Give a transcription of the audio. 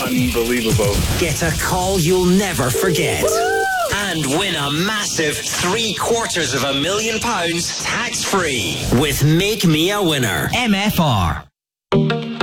Unbelievable. Get a call you'll never forget. And win a massive £750,000 tax-free with Make Me a Winner. MFR.